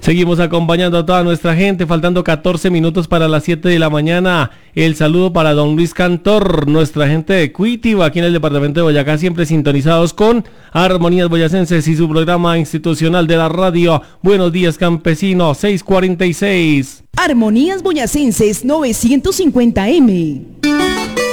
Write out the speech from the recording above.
Seguimos acompañando a toda nuestra gente, faltando 14 minutos para las 7 de la mañana. El saludo para don Luis Cantor, nuestra gente de Cuitiba, aquí en el departamento de Boyacá, siempre sintonizados con Armonías Boyacenses y su programa institucional de la radio. Buenos días, campesinos, 6:46. Armonías Boyacenses 950M.